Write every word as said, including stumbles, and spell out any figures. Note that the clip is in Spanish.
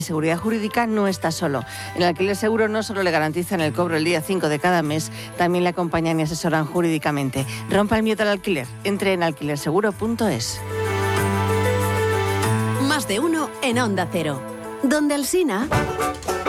Seguridad Jurídica no está solo. En el Alquiler Seguro no solo le garantizan el cobro el día cinco de cada mes, también le acompañan y asesoran jurídicamente. Rompa el miedo al alquiler. Entre en alquiler seguro punto es. Más de uno en Onda Cero. Donde Alsina.